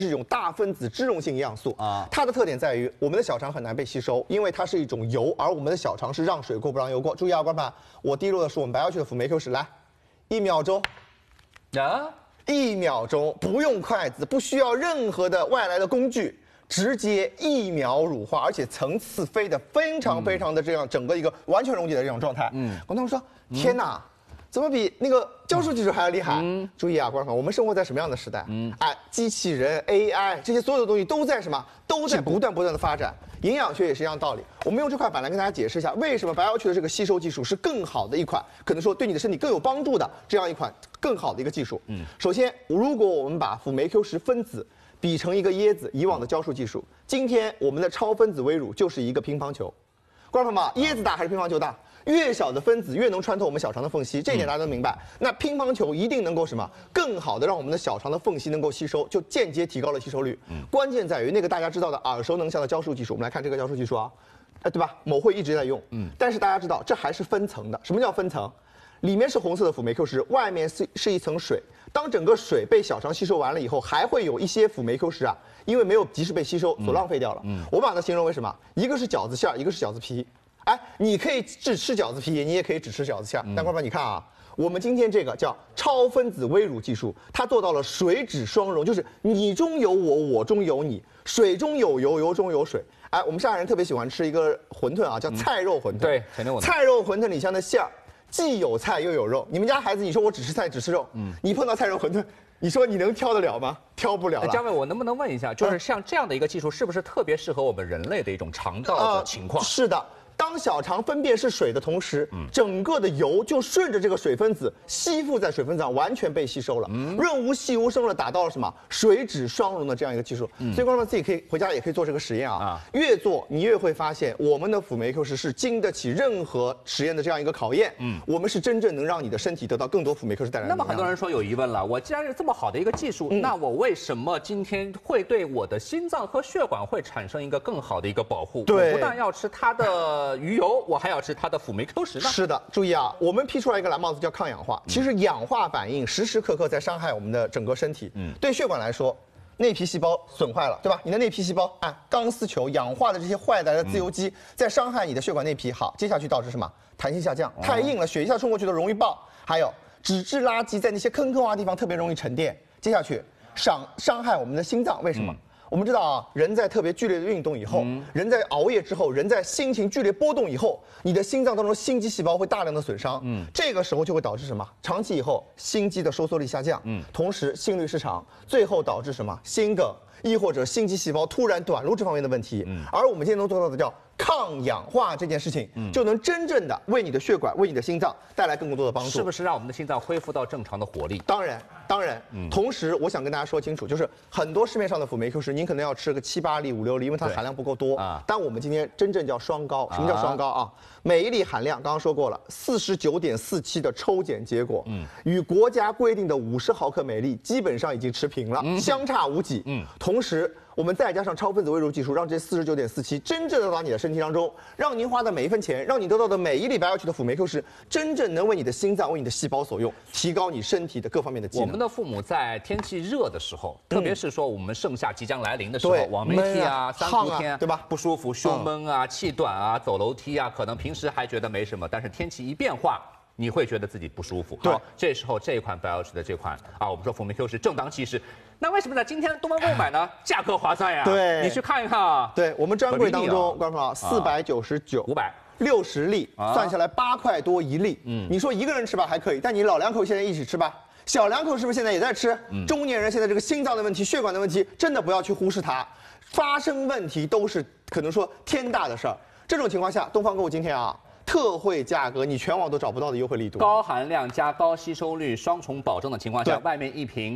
是一种大分子脂溶性营养素啊，它的特点在于我们的小肠很难被吸收，因为它是一种油，而我们的小肠是让水过不让油过。注意啊，观众朋友，我滴入的是我们白药区的辅酶 Q 十，来，1秒钟，啊，1秒钟，不用筷子，不需要任何的外来的工具。 直接1秒乳化，而且层次飞得非常的这样，整个一个完全溶解的这种状态。观众说：“天哪，怎么比那个浇筑技术还要厉害？”注意啊，观众朋友，我们生活在什么样的时代？哎，机器人、AI 这些所有的东西都在什么？都在不断的发展。营养学也是一样道理。我们用这块板来跟大家解释一下，为什么白药区的这个吸收技术是更好的一款，可能说对你的身体更有帮助的这样一款更好的一个技术。首先，如果我们把辅酶 Q10分子 比成一个椰子，以往的浇筑技术，今天我们的超分子微乳就是一个乒乓球。观众朋友们，椰子大还是乒乓球大？越小的分子越能穿透我们小肠的缝隙，这一点大家都明白。那乒乓球一定能够什么更好的让我们的小肠的缝隙能够吸收，就间接提高了吸收率。关键在于那个大家知道的耳熟能详的浇筑技术。我们来看这个浇筑技术啊，对吧？某会一直在用。但是大家知道这还是分层的。什么叫分层？里面是红色的辅酶 Q10，外面是一层水。 当整个水被小肠吸收完了以后，还会有一些辅酶 Q10啊，因为没有及时被吸收，所浪费掉了。我把它形容为什么？一个是饺子馅儿，一个是饺子皮。哎，你可以只吃饺子皮，你也可以只吃饺子馅儿。但观众朋友，你看啊，我们今天这个叫超分子微乳技术，它做到了水脂双溶，就是你中有我，我中有你，水中有油，油中有水。哎，我们上海人特别喜欢吃一个馄饨啊，叫菜肉馄饨。对，菜肉馄饨里像的馅儿。 既有菜又有肉，你们家孩子，你说我只吃菜只吃肉，你碰到菜肉馄饨，你说你能挑得了吗？挑不了。 嘉伟，我能不能问一下，就是像这样的一个技术，是不是特别适合我们人类的一种肠道的情况？ 是的。 当小肠分辨是水的同时，整个的油就顺着这个水分子吸附在水分子上，完全被吸收了，润无细无声的达到了什么水脂双溶的这样一个技术。所以观众们自己可以回家也可以做这个实验啊，越做你越会发现我们的辅酶 Q10是经得起任何实验的这样一个考验。我们是真正能让你的身体得到更多辅酶 Q10带来的。 那么很多人说有疑问了，我既然是这么好的一个技术，那我为什么今天会对我的心脏和血管会产生一个更好的一个保护？ 对， 我不但要吃它的鱼油，我还要吃它的辅酶 Q10呢？ 是的，注意啊，我们批出来一个蓝帽子叫抗氧化。其实氧化反应时时刻刻在伤害我们的整个身体。对血管来说，内皮细胞损坏了，对吧？你的内皮细胞啊，钢丝球氧化的这些坏来的自由基在伤害你的血管内皮。好，接下去导致什么？弹性下降，太硬了，血一下冲过去都容易爆。还有脂质垃圾在那些坑洼地方特别容易沉淀。接下去伤害我们的心脏，为什么？我们知道啊，人在特别剧烈的运动以后，人在熬夜之后，人在心情剧烈波动以后，你的心脏当中心肌细胞会大量的损伤，这个时候就会导致什么？长期以后心肌的收缩力下降，同时心律失常，最后导致什么？心梗，亦或者心肌细胞突然短路这方面的问题。而我们今天能做到的叫抗氧化这件事情，就能真正的为你的血管、为你的心脏带来更多的帮助。 是不是让我们的心脏恢复到正常的活力？ 当然。同时我想跟大家说清楚，就是很多市面上的辅酶 Q10，您可能要吃个7、8粒、5、6粒，因为它含量不够多啊。但我们今天真正叫双高，什么叫双高啊？每一粒含量刚刚说过了，49.47的抽检结果，与国家规定的50毫克每粒基本上已经持平了，相差无几。同时我们再加上超分子微乳技术，让这49.47真正的到你的身体当中，让您花的每一分钱，让你得到的每一粒白药区的辅酶 Q10，真正能为你的心脏、为你的细胞所用，提高你身体的各方面的机能。 我们的父母在天气热的时候，特别是说我们盛夏即将来临的时候，往媒体啊、三伏天，对吧？不舒服、胸闷啊、气短啊、走楼梯啊，可能平时还觉得没什么，但是天气一变化，你会觉得自己不舒服。对，这时候这一款白药区的这款啊，我们说辅酶 Q10正当其时。那为什么在今天东方购买呢？价格划算呀！ 对， 你去看一看啊。 对我们专柜当中，观众朋友499，560粒，算下来8块多一粒。你说一个人吃吧还可以，但你老两口现在一起吃吧，小两口是不是现在也在吃？中年人现在这个心脏的问题、血管的问题，真的不要去忽视它，发生问题都是可能说天大的事儿。这种情况下，东方购物今天啊。特惠价格，你全网都找不到的优惠力度， 高含量加高吸收率双重保证的情况下，外面一瓶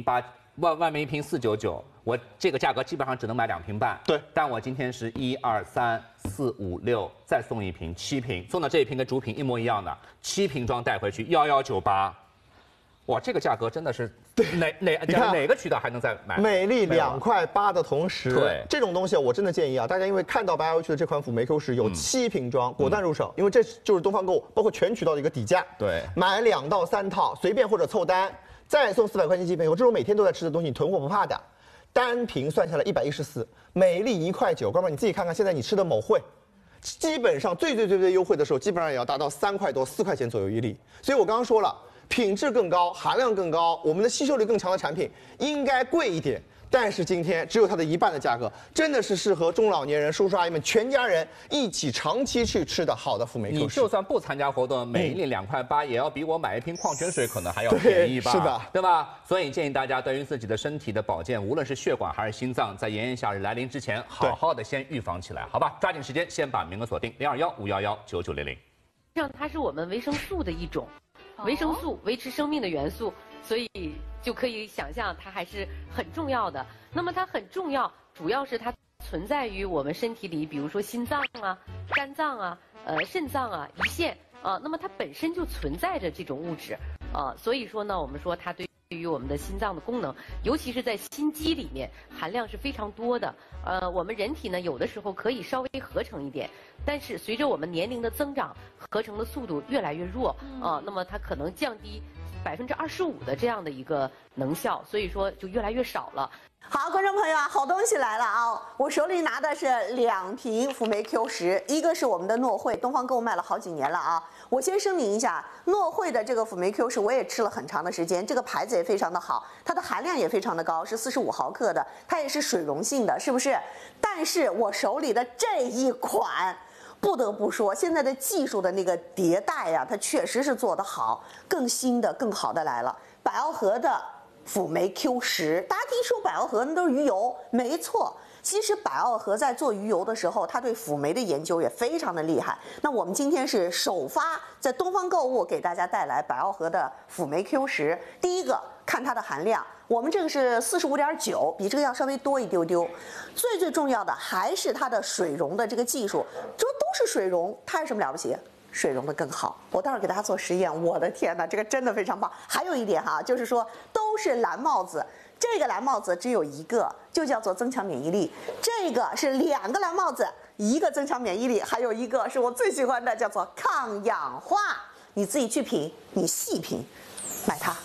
499，我这个价格基本上只能买2瓶半。对，但我今天是1、2、3、4、5、6，再送一瓶7瓶，送的这一瓶跟主品一模一样的7瓶装带回去1198。哇，这个价格真的是哪个渠道还能再买？ 每粒2块8的同时，对这种东西我真的建议啊，大家因为看到白药区的这款辅酶 Q10有7瓶装，果断入手，因为这就是东方购包括全渠道的一个底价。对，买2到3套，随便或者凑单，再送400块钱积分。有这种每天都在吃的东西，你囤货不怕的。 单瓶算下来114，每粒1.9块，哥们儿你自己看看，现在你吃的某汇。基本上最优惠的时候，基本上也要达到3块多、4块钱左右一粒。所以我刚刚说了，品质更高、含量更高、我们的吸收力更强的产品应该贵一点。但是今天只有它的1半的价格，真的是适合中老年人、叔叔阿姨们全家人一起长期去吃的好的辅酶 Q10。 你就算不参加活动，每一粒2块8，也要比我买一瓶矿泉水可能还要便宜吧？ 是的， 对吧？所以建议大家对于自己的身体的保健，无论是血管还是心脏，在炎炎夏日来临之前，好好的先预防起来，好吧？抓紧时间，先把名额锁定0215119900。 像它是我们维生素的一种，维生素维持生命的元素。所以就可以想象它还是很重要的。那么它很重要，主要是它存在于我们身体里，比如说心脏啊、肝脏啊、肾脏啊、胰腺啊，那么它本身就存在着这种物质啊。所以说呢，我们说它对于我们的心脏的功能，尤其是在心肌里面含量是非常多的。我们人体呢有的时候可以稍微合成一点，但是随着我们年龄的增长，合成的速度越来越弱啊，那么它可能降低25%的这样的一个能效，所以说就越来越少了。 好，观众朋友啊，好东西来了啊！我手里拿的是2瓶辅酶 Q10，一个是我们的诺汇，东方购物卖了好几年了啊。我先声明一下，诺汇的这个辅酶 Q10我也吃了很长的时间，这个牌子也非常的好，它的含量也非常的高，是45毫克的，它也是水溶性的，是不是？但是我手里的这一款，不得不说，现在的技术的那个迭代啊，它确实是做得好，更新的、更好的来了。百奥和的辅酶 Q10，大家一说百奥和那都是鱼油，没错。其实百奥和在做鱼油的时候，它对辅酶的研究也非常的厉害。那我们今天是首发在东方购物给大家带来百奥和的辅酶 Q10。第一个看它的含量，我们这个是45.9，比这个要稍微多一丢丢。最重要的还是它的水溶的这个技术，这都是水溶，它有什么了不起？水溶的更好。我待会儿给大家做实验，我的天哪，这个真的非常棒。还有一点哈，就是说都是蓝帽子。这个蓝帽子只有一个，就叫做增强免疫力。这个是2个蓝帽子，一个增强免疫力，还有一个是我最喜欢的，叫做抗氧化。你自己去品，你细品，买它。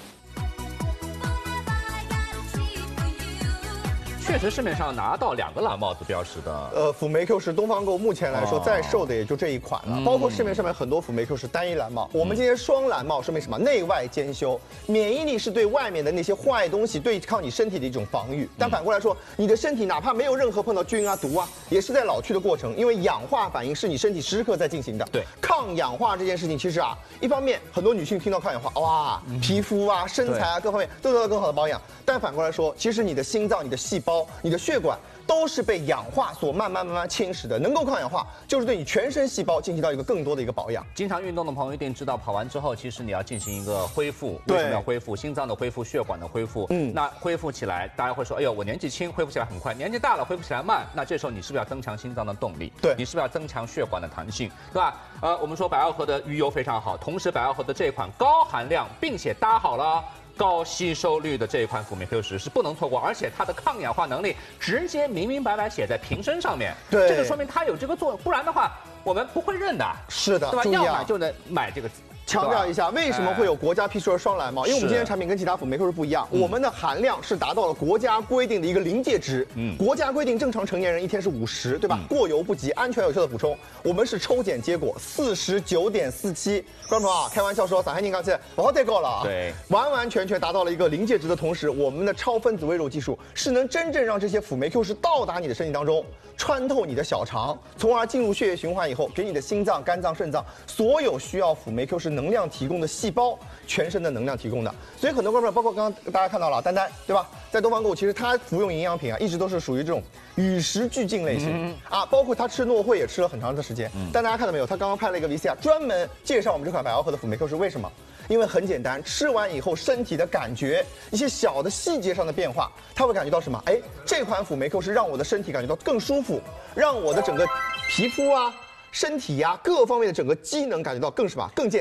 确实市面上拿到2个蓝帽子标识的， 辅酶 Q10东方购目前来说在售的也就这一款了，包括市面上面很多辅酶 Q10单一蓝帽，我们今天双蓝帽说明什么？内外兼修，免疫力是对外面的那些坏东西对抗你身体的一种防御，但反过来说，你的身体哪怕没有任何碰到菌啊毒啊，也是在老去的过程，因为氧化反应是你身体时时刻在进行的。 对， 抗氧化这件事情其实啊，一方面很多女性听到抗氧化，哇，皮肤啊、身材啊各方面都得到更好的保养，但反过来说，其实你的心脏、你的细胞、你的血管都是被氧化所慢慢侵蚀的，能够抗氧化，就是对你全身细胞进行到一个更多的一个保养。 经常运动的朋友一定知道，跑完之后，其实你要进行一个恢复。为什么要恢复？心脏的恢复，血管的恢复。那恢复起来，大家会说，哎呦，我年纪轻，恢复起来很快；年纪大了，恢复起来慢。那这时候你是不是要增强心脏的动力？ 对， 你是不是要增强血管的弹性，对吧？我们说百奥和的鱼油非常好，同时百奥和的这一款高含量，并且搭好了高吸收率的这一款辅酶 Q10是不能错过，而且它的抗氧化能力直接明白写在瓶身上面。 对， 这个说明它有这个作用，不然的话我们不会认的。 是的， 对吧？要买就能买这个。 强调一下，为什么会有国家批出的双蓝帽？因为我们今天产品跟其他辅酶 Q10不一样，我们的含量是达到了国家规定的一个临界值。国家规定正常成年人一天是50，对吧？过犹不及，安全有效的补充。我们是抽检结果49.47，观众朋友啊，开玩笑说，上海人讲起来不好太高了啊。 对， 完全达到了一个临界值的同时，我们的超分子微柔技术是能真正让这些辅酶 Q10到达你的身体当中，穿透你的小肠，从而进入血液循环以后，给你的心脏、肝脏、肾脏所有需要辅酶 Q10能量提供的细胞，全身的能量提供的。所以很多观众，包括刚刚大家看到了丹丹，对吧？在东方购物，其实他服用营养品啊，一直都是属于这种与时俱进类型啊，包括他吃诺汇也吃了很长的时间。但大家看到没有？他刚刚拍了一个 VCR， 专门介绍我们这款百奥和的辅酶 Q10为什么？因为很简单，吃完以后身体的感觉，一些小的细节上的变化，他会感觉到什么？哎，这款辅酶 Q10让我的身体感觉到更舒服，让我的整个皮肤啊、身体呀、各方面的整个机能感觉到更什么？更健康。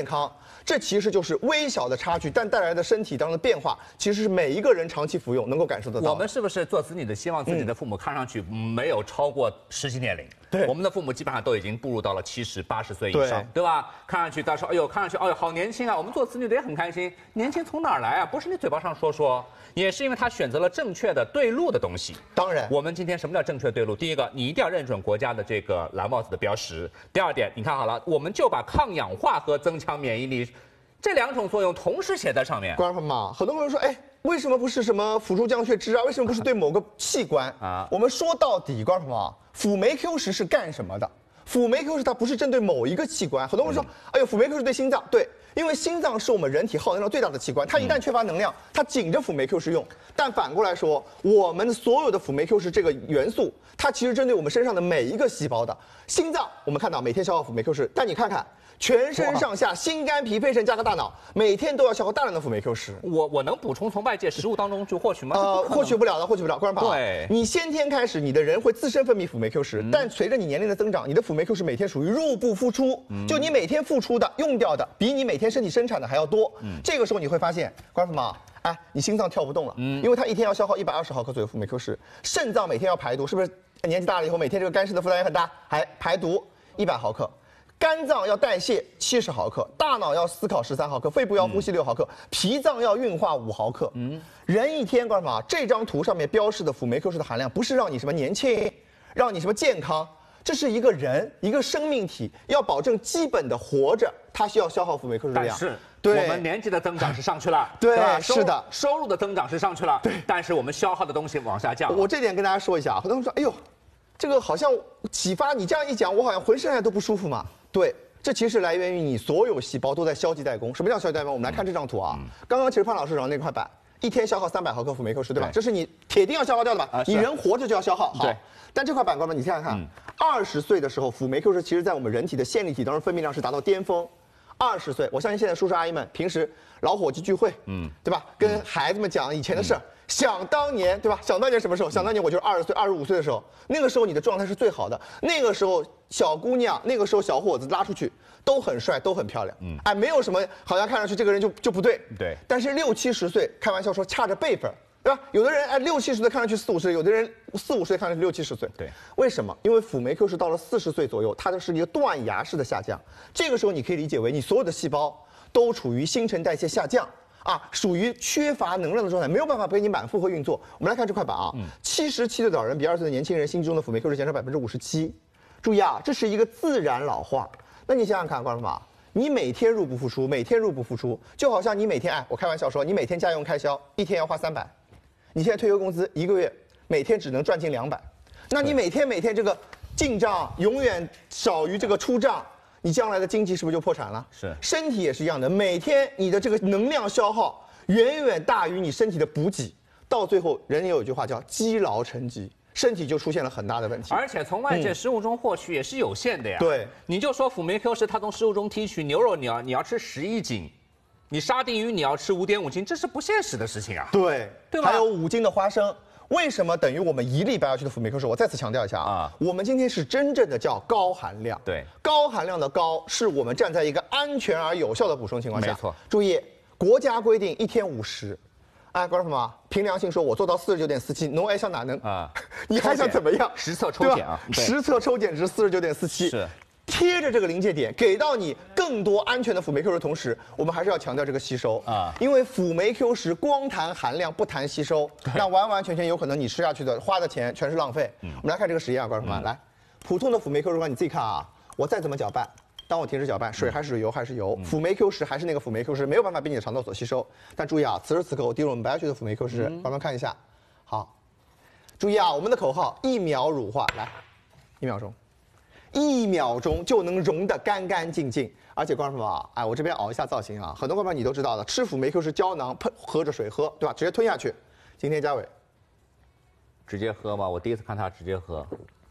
这其实就是微小的差距，但带来的身体当中的变化，其实是每一个人长期服用能够感受得到。 我们是不是做子女的希望自己的父母看上去没有超过实际年龄？ 对， 我们的父母基本上都已经步入到了70、80岁以上，对吧？看上去到时候，哎呦，看上去，哎呦，好年轻啊！我们做子女的也很开心。年轻从哪儿来啊？不是你嘴巴上说说，也是因为他选择了正确的对路的东西。 当然， 我们今天什么叫正确对路？第一个，你一定要认准国家的这个蓝帽子的标识。第二点，你看好了，我们就把抗氧化和增强免疫力这2种作用同时写在上面。 观众朋友们，很多朋友说，哎，为什么不是什么辅助降血脂啊？为什么不是对某个器官啊？我们说到底，观众朋友们，辅酶 Q10是干什么的？辅酶 Q10它不是针对某一个器官。很多人说，哎呦，辅酶 Q10对心脏，对，因为心脏是我们人体耗能量最大的器官，它一旦缺乏能量，它紧着辅酶 Q10用。但反过来说，我们所有的辅酶 Q10这个元素，它其实针对我们身上的每一个细胞的。心脏我们看到每天消耗辅酶 Q10，但你看看。全身上下，心肝脾肺肾加个大脑，每天都要消耗大量的辅酶 Q10。 我能补充从外界食物当中去获取吗？ 获取不了的，获取不了。观众朋友， 对， 你先天开始，你的人会自身分泌辅酶 Q10，但随着你年龄的增长，你的辅酶 Q10每天属于入不敷出，就你每天付出的、用掉的，比你每天身体生产的还要多。这个时候你会发现，观众朋友，哎，你心脏跳不动了，因为它一天要消耗120毫克左右辅酶 Q10，肾脏每天要排毒，是不是？年纪大了以后，每天这个肝肾的负担也很大，还排毒100毫克。肝脏要代谢70毫克，大脑要思考13毫克，肺部要呼吸6毫克，脾脏要运化5毫克。人一天，观众朋友，这张图上面标示的辅酶 Q10的含量，不是让你什么年轻，让你什么健康，这是一个人一个生命体要保证基本的活着，它需要消耗辅酶 Q10的量。 但是，我们年纪的增长是上去了， 对， 是的，收入的增长是上去了，对，但是我们消耗的东西往下降。 我这点跟大家说一下，很多人说，哎呦，这个好像启发你这样一讲，我好像浑身还都不舒服嘛。对，这其实来源于你所有细胞都在消极怠工。什么叫消极怠工？我们来看这张图啊。刚刚其实潘老师手上那块板，一天消耗300毫克辅酶 Q10，对吧？这是你铁定要消耗掉的吧？你人活着就要消耗。对。但这块板，观众们，你看看，20岁的时候，辅酶 Q10其实在我们人体的线粒体当中分泌量是达到巅峰。20岁，我相信现在叔叔阿姨们平时老伙计聚会，对吧？跟孩子们讲以前的事儿。想当年，对吧？想当年什么时候？想当年我就是20岁、25岁的时候，那个时候你的状态是最好的。那个时候小姑娘，那个时候小伙子拉出去都很帅，都很漂亮。哎，没有什么好像看上去这个人就不对。 对。 但是60、70岁，开玩笑说差着辈分，对吧？有的人60、70岁看上去40、50岁，有的人40、50岁看上去60、70岁。 对。 为什么？因为辅酶 Q10到了40岁左右，它的是一个断崖式的下降。这个时候你可以理解为你所有的细胞都处于新陈代谢下降。属于缺乏能量的状态，没有办法给你满负荷运作。我们来看这块板啊，77岁的老人比20岁的年轻人心中的辅酶 Q10减少57%。注意啊，这是一个自然老化。那你想想看，观众朋友，你每天入不敷出，每天入不敷出，就好像你每天，我开玩笑说，你每天家用开销一天要花300，你现在退休工资1个月每天只能赚进200，那你每天这个进账永远少于这个出账。你将来的经济是不是就破产了？ 是， 身体也是一样的，每天你的这个能量消耗远远大于你身体的补给，到最后人也有一句话叫积劳成疾，身体就出现了很大的问题。 而且从外界食物中获取也是有限的呀。 对， 你就说辅酶 Q10它从食物中提取，牛肉你要吃11斤，你沙丁鱼你要吃5.5斤，这是不现实的事情啊。 对， 吧？ 还有5斤的花生。为什么等于我们1粒白要去的辅酶 Q10？我再次强调一下啊，我们今天是真正的叫高含量。 对， 高含量的高是我们站在一个安全而有效的补充情况下。 没错。 注意，国家规定1天50。哎，观众朋友们，凭良心说，我做到49.47，侬还想哪能啊？你还想怎么样？ 实测抽检啊， 实测抽检值49.47。 是。 贴着这个临界点，给到你更多安全的辅酶 Q10的同时，我们还是要强调这个吸收啊，因为辅酶 Q10光谈含量不谈吸收，那完完全全有可能你吃下去的花的钱全是浪费。我们来看这个实验啊，观众朋友们，来，普通的辅酶 Q10你自己看啊，我再怎么搅拌，当我停止搅拌，水还是水，油还是油，辅酶 Q10还是那个辅酶 Q10，没有办法被你的肠道所吸收。但注意啊，此时此刻我滴入我们白药菊的辅酶 Q10，观众们看一下，好，注意啊，我们的口号1秒乳化，来，1秒钟。1秒钟就能溶得干干净净，而且观众朋友啊，哎，我这边熬一下造型啊，很多观众朋友你都知道的，吃辅酶 Q10胶囊喝着水喝，对吧？直接吞下去。今天嘉伟， 直接喝吗？我第一次看他直接喝。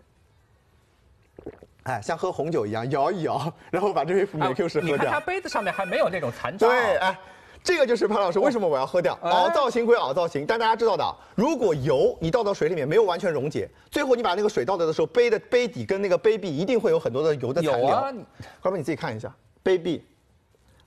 哎，像喝红酒一样，摇一摇，然后把这杯辅酶 Q10喝掉。 你看他杯子上面还没有那种残渣。 对，哎。这个就是潘老师为什么我要喝掉。熬造型归熬造型，但大家知道的，如果油你倒到水里面没有完全溶解，最后你把那个水倒掉的时候，杯的杯底跟那个杯壁一定会有很多的油的残留。有啊，观众你自己看一下，杯壁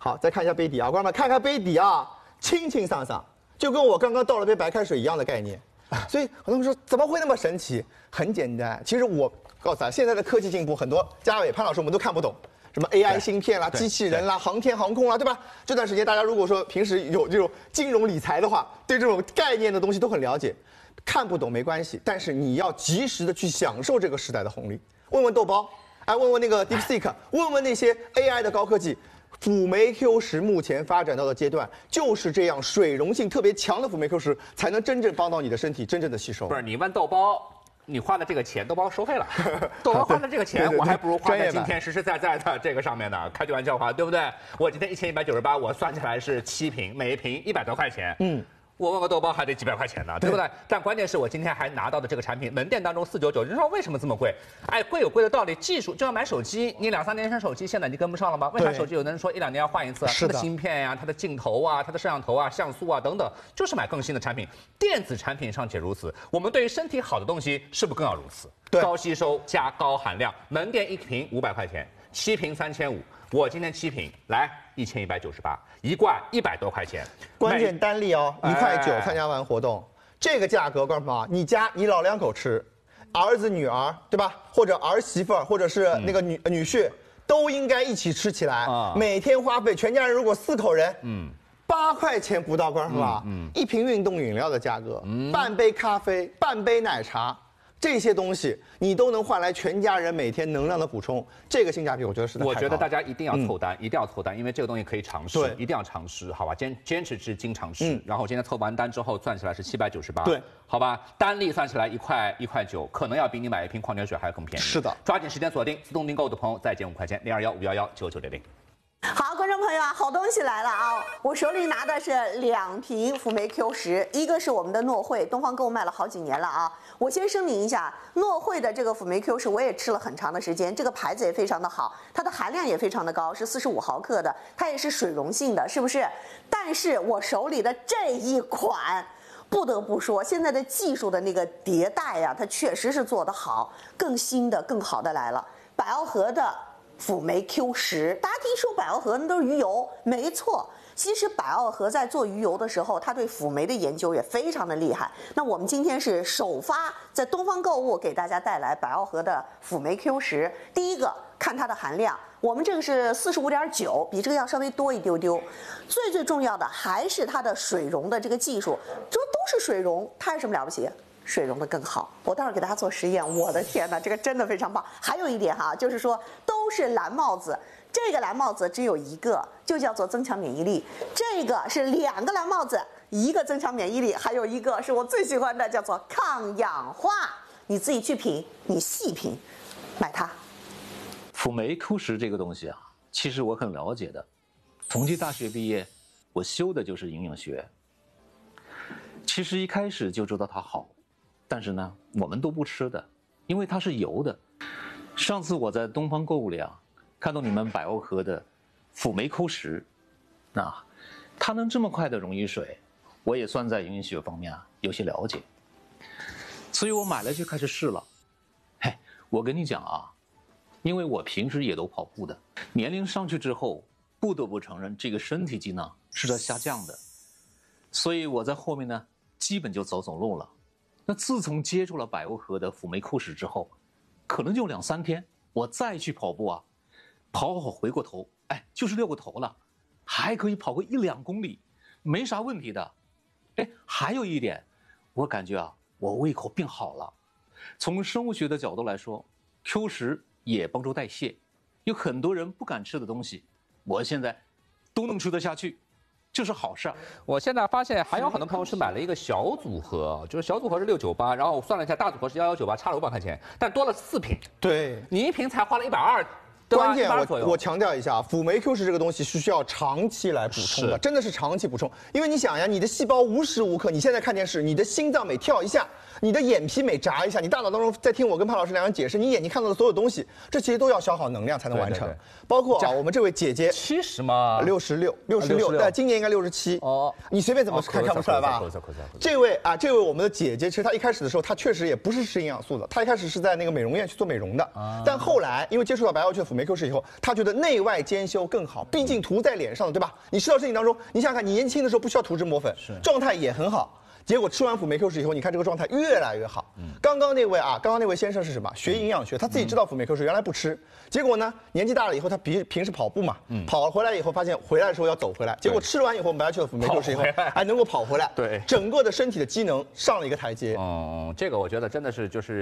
好，再看一下杯底啊，观众们看看杯底啊，清清爽爽，就跟我刚刚倒了杯白开水一样的概念。所以很多人说怎么会那么神奇？很简单，其实我告诉大家，现在的科技进步，很多嘉伟、潘老师我们都看不懂。什么 AI 芯片啦、机器人啦、航天航空啦，对吧？这段时间大家如果说平时有这种金融理财的话，对这种概念的东西都很了解。看不懂没关系，但是你要及时的去享受这个时代的红利。问问豆包，哎，问问那个 DeepSeek， 问问那些 AI 的高科技。辅酶 Q10目前发展到的阶段就是这样，水溶性特别强的辅酶 Q10才能真正帮到你的身体真正的吸收。 不是你问豆包。你花的这个钱都帮我收费了，豆包花的这个钱，我还不如花在今天实实在在的这个上面呢。开句玩笑话，对不对？我今天1198，我算起来是7瓶，每一瓶100多块钱。我问个豆包还得几百块钱呢，对不对？但关键是我今天还拿到的这个产品，门店当中499，你说为什么这么贵？哎，贵有贵的道理，技术就像买手机，你2、3年前手机现在你跟不上了吗？为啥手机有的人说1、2年要换一次？它的芯片呀、它的镜头啊、它的摄像头啊、像素啊等等，就是买更新的产品。电子产品尚且如此，我们对于身体好的东西是不是更要如此？高吸收加高含量，门店1瓶500块钱，7瓶3500。我今天7瓶来1198，一罐100多块钱， 关键单粒哦，1块9，参加完活动，这个价格，告诉妈，你家你老两口吃，儿子女儿对吧？或者儿媳妇儿，或者是那个女婿，都应该一起吃起来。每天花费，全家人如果4口人，8块钱不到，告诉妈，一瓶运动饮料的价格，半杯咖啡，半杯奶茶。这些东西你都能换来全家人每天能量的补充，这个性价比我觉得是太高了。 我觉得大家一定要凑单，一定要凑单，因为这个东西可以尝试，一定要尝试，好吧？坚持是经常试。然后今天凑完单之后算起来是798， 对，好吧？单粒算起来1块9，可能要比你买一瓶矿泉水还要更便宜。 是的， 抓紧时间锁定，自动订购的朋友再减5块钱，0215119900。 好，观众朋友啊，好东西来了啊！我手里拿的是2瓶辅酶 Q10，一个是我们的诺慧，东方购物卖了好几年了啊。我先声明一下，诺慧的这个辅酶 Q10我也吃了很长的时间，这个牌子也非常的好，它的含量也非常的高，是45毫克的，它也是水溶性的，是不是？但是我手里的这一款，不得不说，现在的技术的那个迭代呀，它确实是做得好，更新的、更好的来了。百奥和的辅酶 Q10，大家听说百奥和那都是鱼油，没错。其实百奥和在做鱼油的时候，它对辅酶的研究也非常的厉害。那我们今天是首发在东方购物给大家带来百奥和的辅酶 Q10。第一个看它的含量，我们这个是45.9，比这个要稍微多一丢丢。最重要的还是它的水溶的这个技术，这都是水溶，它有什么了不起？水溶的更好，我待会儿给大家做实验。我的天哪，这个真的非常棒。还有一点哈，就是说都是蓝帽子，这个蓝帽子只有一个，就叫做增强免疫力。这个是2个蓝帽子，一个增强免疫力，还有一个是我最喜欢的，叫做抗氧化。你自己去品，你细品，买它。 辅酶 Q10这个东西啊，其实我很了解的。同济大学毕业，我修的就是营养学。其实一开始就知道它好。但是呢，我们都不吃的，因为它是油的。上次我在东方购物里啊，看到你们百奥和的辅酶 Q10，它能这么快的溶于水，我也算在营养学方面啊有些了解，所以我买了就开始试了。嘿，我跟你讲啊，因为我平时也都跑步的，年龄上去之后，不得不承认这个身体机能是在下降的，所以我在后面呢，基本就走路了。那自从接触了百奥和的辅酶 Q10之后，可能就2、3天，我再去跑步啊，跑好回过头，哎，就是6个头了，还可以跑个1、2公里，没啥问题的。哎，还有一点，我感觉啊，我胃口变好了。从生物学的角度来说 ，Q10也帮助代谢，有很多人不敢吃的东西，我现在都能吃得下去。这是好事儿。 我现在发现还有很多朋友是买了一个小组合，就是小组合是698，然后我算了一下，大组合是1198，差了500块钱，但多了4瓶。 对， 你一瓶才花了120。 关键我强调一下，辅酶 Q10这个东西是需要长期来补充的，真的是长期补充。因为你想呀，你的细胞无时无刻，你现在看电视，你的心脏每跳一下， 你的眼皮每眨一下，你大脑当中在听我跟潘老师两人解释，你眼睛看到的所有东西，这其实都要消耗能量才能完成。包括啊，我们这位姐姐 70吗 ？66，但今年应该67。哦，你随便怎么看不出来吧？这位我们的姐姐，其实她一开始的时候，她确实也不是吃营养素的，她一开始是在那个美容院去做美容的。但后来因为接触到白药雀辅酶 Q 10以后，她觉得内外兼修更好，毕竟涂在脸上的，对吧？你吃到身体当中，你想想看，你年轻的时候不需要涂脂抹粉，状态也很好。结果吃完辅酶 Q 10以后，你看这个状态越来越好。刚刚那位先生是什么？学营养学，他自己知道辅酶 Q 10原来不吃，结果呢，年纪大了以后，他平时跑步嘛，跑回来以后发现回来的时候要走回来，结果吃完以后，我们白药雀的辅酶 Q 10以后，还能够跑回来，对，整个的身体的机能上了一个台阶。 这个我觉得真的是就是。